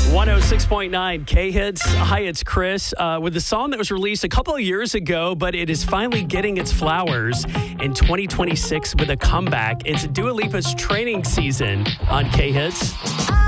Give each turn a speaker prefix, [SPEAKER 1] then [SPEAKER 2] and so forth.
[SPEAKER 1] 106.9 K-Hits. Hi, it's Chris. With the song that was released a couple of years ago, but it is finally getting its flowers in 2026 with a comeback. It's Dua Lipa's training season on K-Hits.